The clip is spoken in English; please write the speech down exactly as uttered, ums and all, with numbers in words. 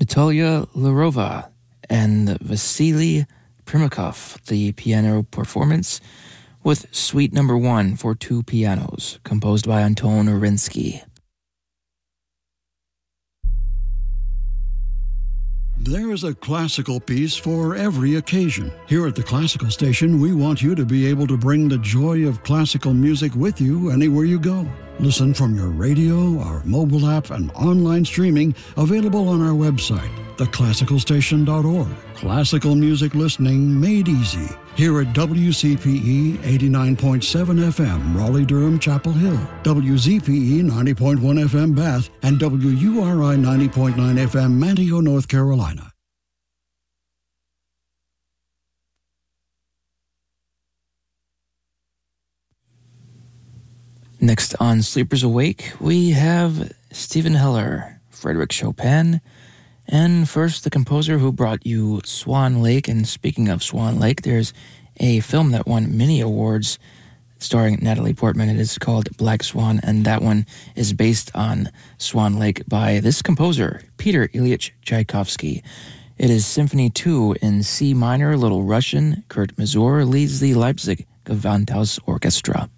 Natalia Larova and Vasily Primakov, the piano performance with Suite Number One for two pianos, composed by Anton Orinsky. There is a classical piece for every occasion. Here at the Classical Station, we want you to be able to bring the joy of classical music with you anywhere you go. Listen from your radio, our mobile app, and online streaming available on our website, the classical station dot org. Classical music listening made easy. Here at W C P E eighty-nine point seven F M, Raleigh-Durham, Chapel Hill, W Z P E ninety point one F M, Bath, and W U R I ninety point nine F M, Manteo, North Carolina. Next on Sleepers Awake, we have Stephen Heller, Frédéric Chopin, and first the composer who brought you Swan Lake. And speaking of Swan Lake, there's a film that won many awards starring Natalie Portman. It is called Black Swan, and that one is based on Swan Lake by this composer, Peter Ilyich Tchaikovsky. It is Symphony two in C minor, Little Russian. Kurt Masur leads the Leipzig Gewandhaus Orchestra.